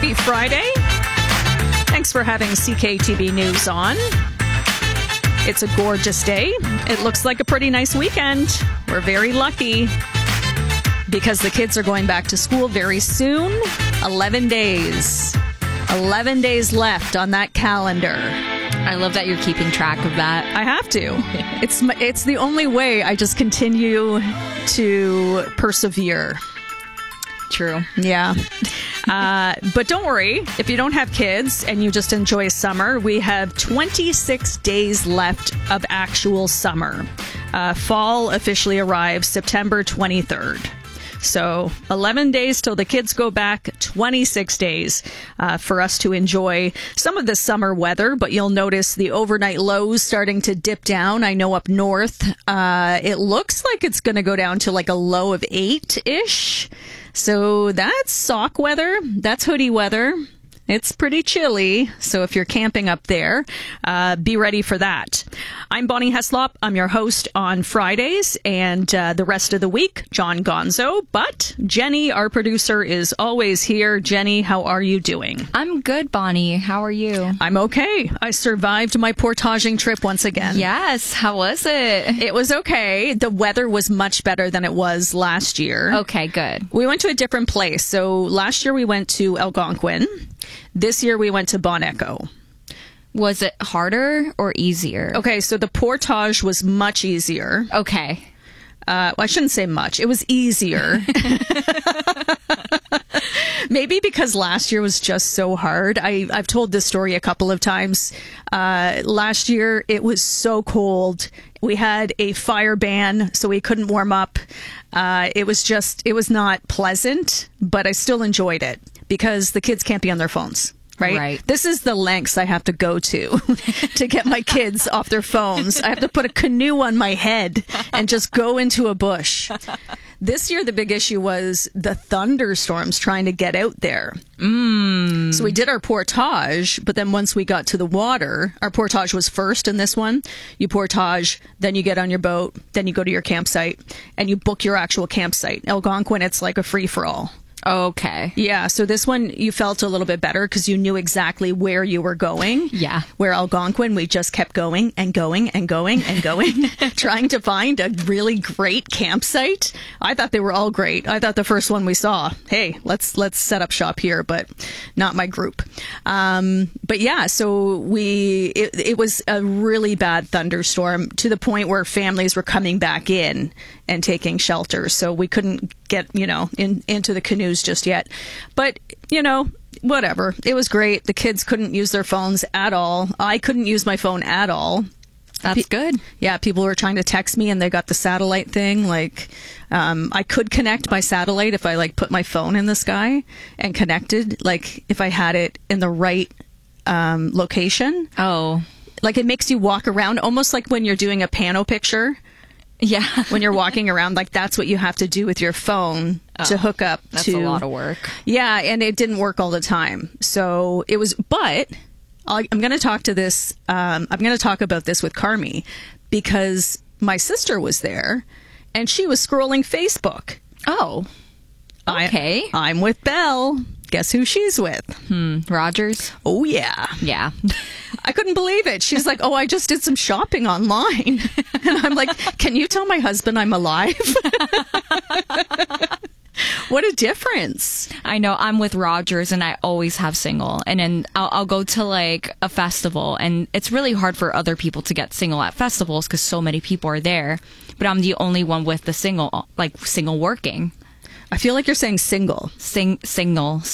Happy Friday. Thanks for having CKTB News on. It's a gorgeous day. It looks like a pretty nice weekend. We're very lucky because the kids are going back to school very soon. 11 days. 11 days left on that calendar. I love that you're keeping track of that. I have to. It's the only way I just continue to persevere. True. Yeah. But don't worry, if you don't have kids and you just enjoy summer, we have 26 days left of actual summer. Fall officially arrives September 23rd. So 11 days till the kids go back, 26 days for us to enjoy some of the summer weather. But you'll notice the overnight lows starting to dip down. I know up north, it looks like it's going to go down to like a low of 8-ish. So that's sock weather. That's hoodie weather. It's pretty chilly, so if you're camping up there, be ready for that. I'm Bonnie Heslop. I'm your host on Fridays, and the rest of the week, John Gonzo. But Jenny, our producer, is always here. Jenny, how are you doing? I'm good, Bonnie. How are you? I'm okay. I survived my portaging trip once again. Yes. How was it? It was okay. The weather was much better than it was last year. Okay, good. We went to a different place. So last year we went to Algonquin. This year we went to Bon Echo. Was it harder or easier? Okay, so the portage was much easier. Okay. Well, I shouldn't say much. It was easier. Maybe because last year was just so hard. I've told this story a couple of times. Last year, it was so cold. We had a fire ban, so we couldn't warm up. It was not pleasant, but I still enjoyed it because the kids can't be on their phones. Right? This is the lengths I have to go to get my kids off their phones. I have to put a canoe on my head and just go into a bush. This year, the big issue was the thunderstorms trying to get out there. So we did our portage, but then once we got to the water, our portage was first in this one. You portage, then you get on your boat, then you go to your campsite, and you book your actual campsite. Algonquin, it's like a free-for-all. Okay. Yeah, so this one you felt a little bit better because you knew exactly where you were going. Yeah. Where Algonquin, we just kept going and going and going and going, trying to find a really great campsite. I thought they were all great. I thought the first one we saw, hey, let's set up shop here, but not my group. But yeah, so it was a really bad thunderstorm to the point where families were coming back in and taking shelter. So we couldn't get, into the canoes just yet. But, whatever. It was great. The kids couldn't use their phones at all. I couldn't use my phone at all. That's good. Yeah, people were trying to text me and they got the satellite thing. Like, I could connect my satellite if I put my phone in the sky and connected, if I had it in the right location. Oh. It makes you walk around almost like when you're doing a pano picture. Yeah. When you're walking around, that's what you have to do with your phone to hook up that's to. That's a lot of work. Yeah, and it didn't work all the time. So it was, but I'm going to talk to this, I'm going to talk about this with Carmi because my sister was there and she was scrolling Facebook. Oh, okay. I'm with Belle. Guess who she's with? Rogers? Oh, yeah. Yeah. I couldn't believe it. She's like, oh, I just did some shopping online. And I'm like, can you tell my husband I'm alive? What a difference. I know. I'm with Rogers and I always have single. And then I'll go to a festival and it's really hard for other people to get single at festivals because so many people are there. But I'm the only one with the single working. I feel like you're saying single. Signal.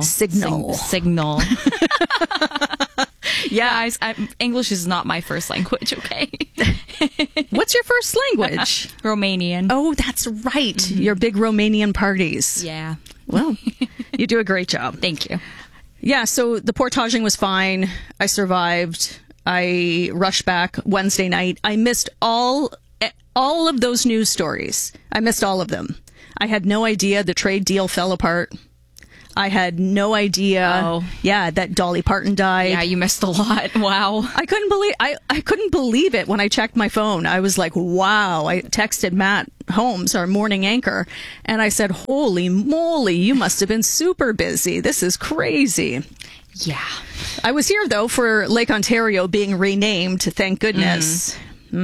Yeah, English is not my first language, okay? What's your first language? Romanian. Oh, that's right. Mm-hmm. Your big Romanian parties. Yeah. Well, you do a great job. Thank you. Yeah, so the portaging was fine. I survived. I rushed back Wednesday night. I missed all of those news stories. I missed all of them. I had no idea the trade deal fell apart. I had no idea. Oh. Yeah, that Dolly Parton died. Yeah, you missed a lot. Wow. I couldn't believe it when I checked my phone. I was like, wow. I texted Matt Holmes, our morning anchor, and I said, holy moly, you must have been super busy. This is crazy. Yeah. I was here, though, for Lake Ontario being renamed, thank goodness.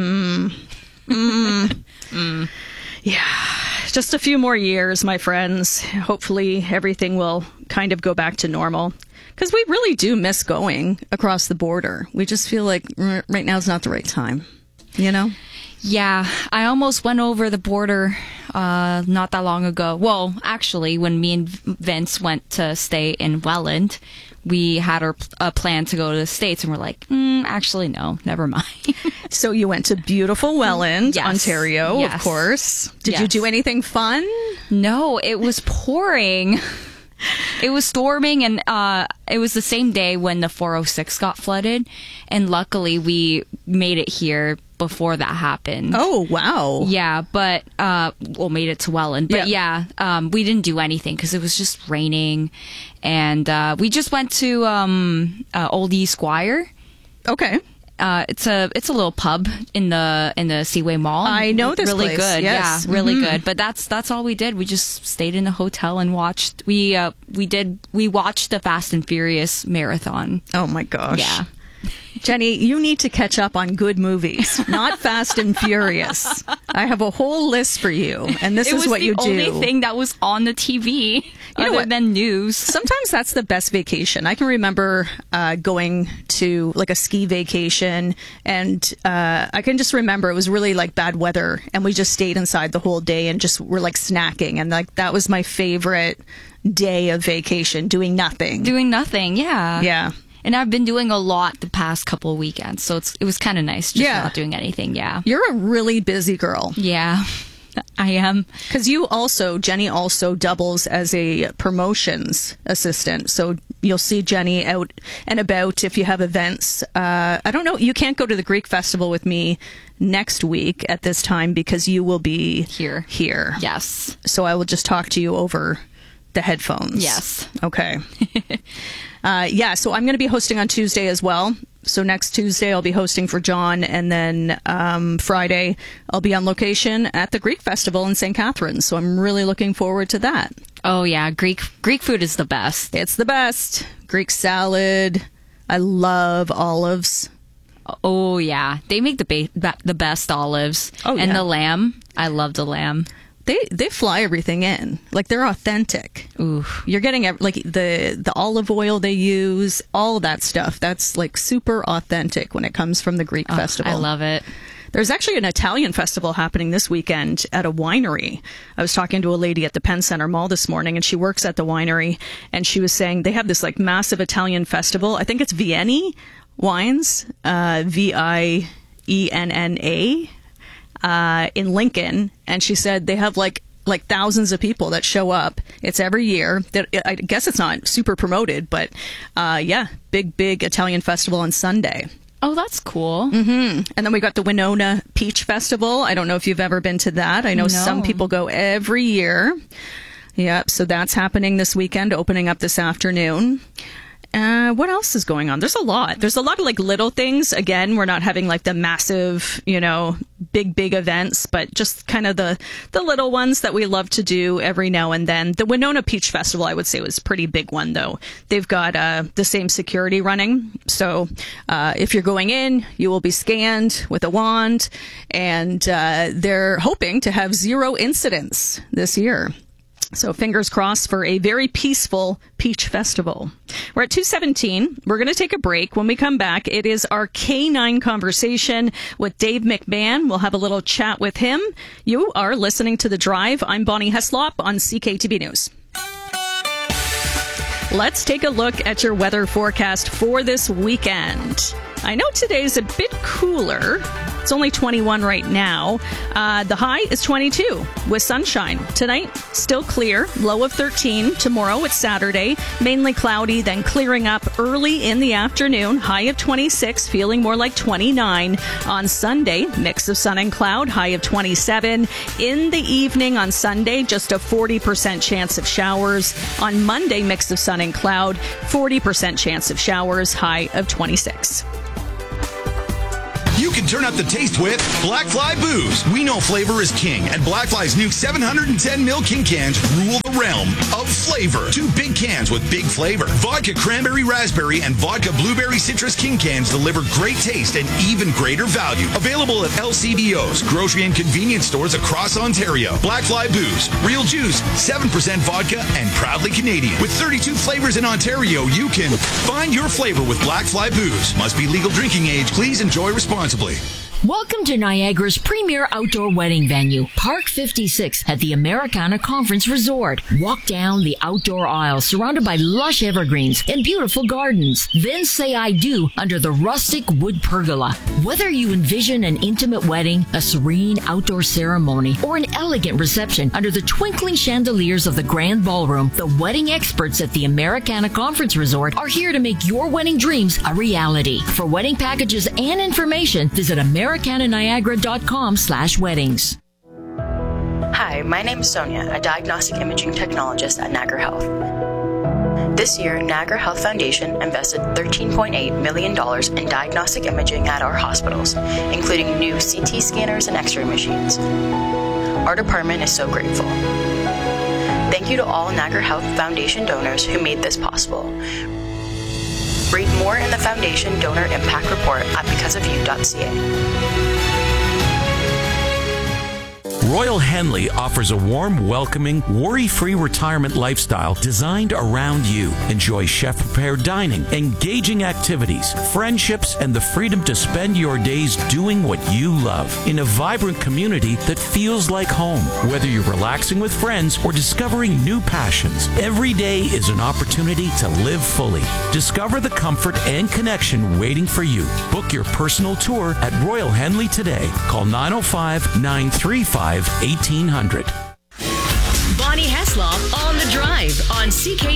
Yeah, just a few more years, my friends. Hopefully everything will kind of go back to normal. Because we really do miss going across the border. We just feel like right now is not the right time, you know? Yeah, I almost went over the border not that long ago. Well, actually, when me and Vince went to stay in Welland, we had a plan to go to the States, and we're like, actually, no, never mind. So you went to beautiful Welland, Yes. Ontario, Yes. of course. Did you Yes. do anything fun? No, it was pouring. It was storming, and it was the same day when the 406 got flooded, and luckily we made it here before that happened. Oh, wow. Yeah, but made it to Welland. But we didn't do anything because it was just raining, and we just went to Oldie Squire. Okay. It's a little pub in the Seaway Mall. I know this really place, good. yes. Yeah, really good. But that's all we did. We just stayed in the hotel and watched. We watched the Fast and Furious marathon. Oh, my gosh. Yeah. Jenny, you need to catch up on good movies, not Fast and Furious. I have a whole list for you, and this is what you do. It was the only thing that was on the TV other than news. Sometimes that's the best vacation. I can remember going to like a ski vacation, and I can just remember it was really like bad weather, and we just stayed inside the whole day and just were like snacking, and like that was my favorite day of vacation, doing nothing. Doing nothing, yeah. Yeah. And I've been doing a lot the past couple of weekends, so it was kind of nice just not doing anything, yeah. You're a really busy girl. Yeah, I am. Because Jenny also doubles as a promotions assistant. So you'll see Jenny out and about if you have events. I don't know. You can't go to the Greek Festival with me next week at this time because you will be Here. Yes. So I will just talk to you over the headphones. Yes. Okay. So I'm going to be hosting on Tuesday as well. So next Tuesday I'll be hosting for John, and then Friday I'll be on location at the Greek Festival in St. Catharines. So I'm really looking forward to that. Oh yeah, Greek food is the best. It's the best. Greek salad. I love olives. Oh yeah, they make the best olives. Oh, and yeah. the lamb. I love the lamb. They fly everything in. Like, they're authentic. Ooh. You're getting like the olive oil they use, all that stuff. That's like super authentic when it comes from the Greek festival. I love it. There's actually an Italian festival happening this weekend at a winery. I was talking to a lady at the Penn Center Mall this morning, and she works at the winery, and she was saying they have this like massive Italian festival. I think it's Viennese wines, Vienna. In Lincoln, and she said they have like thousands of people that show up. It's every year. I guess it's not super promoted, but big Italian festival on Sunday. Oh, that's cool. And then we got the Winona Peach Festival. I don't know if you've ever been to that. I know some people go every year. Yep, so that's happening this weekend, opening up this afternoon. What else is going on? There's a lot. There's a lot of like little things. Again, we're not having like the massive, big events, but just kind of the little ones that we love to do every now and then. The Winona Peach Festival, I would say, was a pretty big one, though. They've got the same security running. So if you're going in, you will be scanned with a wand, and they're hoping to have 0 incidents this year. So fingers crossed for a very peaceful Peach Festival. We're at 2:17. We're going to take a break. When we come back, it is our K9 conversation with Dave McMahon. We'll have a little chat with him. You are listening to The Drive. I'm Bonnie Heslop on CKTB News. Let's take a look at your weather forecast for this weekend. I know today's a bit cooler, It's only 21 right now. The high is 22 with sunshine. Tonight, still clear, low of 13. Tomorrow, it's Saturday, mainly cloudy, then clearing up early in the afternoon, high of 26, feeling more like 29. On Sunday, mix of sun and cloud, high of 27. In the evening on Sunday, just a 40% chance of showers. On Monday, mix of sun and cloud, 40% chance of showers, high of 26. You can turn up the taste with Black Fly Booze. We know flavor is king, and Black Fly's new 710 ml King cans rule the realm of flavor. 2 big cans with big flavor. Vodka Cranberry Raspberry and Vodka Blueberry Citrus King cans deliver great taste and even greater value. Available at LCBOs, grocery and convenience stores across Ontario. Black Fly Booze. Real juice, 7% vodka, and proudly Canadian. With 32 flavors in Ontario, you can find your flavor with Black Fly Booze. Must be legal drinking age. Please enjoy responsibly. Welcome to Niagara's premier outdoor wedding venue, Park 56 at the Americana Conference Resort. Walk down the outdoor aisle surrounded by lush evergreens and beautiful gardens. Then say I do under the rustic wood pergola. Whether you envision an intimate wedding, a serene outdoor ceremony, or an elegant reception under the twinkling chandeliers of the grand ballroom, the wedding experts at the Americana Conference Resort are here to make your wedding dreams a reality. For wedding packages and information, visit americananiagara.com/weddings. Hi, my name is Sonia, a diagnostic imaging technologist at Niagara Health. This year, Niagara Health Foundation invested $13.8 million in diagnostic imaging at our hospitals, including new CT scanners and X-ray machines. Our department is so grateful. Thank you to all Niagara Health Foundation donors who made this possible. Read more in the Foundation Donor Impact Report at becauseofyou.ca. Royal Henley offers a warm, welcoming, worry-free retirement lifestyle designed around you. Enjoy chef-prepared dining, engaging activities, friendships, and the freedom to spend your days doing what you love in a vibrant community that feels like home. Whether you're relaxing with friends or discovering new passions, every day is an opportunity to live fully. Discover the comfort and connection waiting for you. Book your personal tour at Royal Henley today. Call 905-935-1800. Bonnie Heslop on the drive on CK.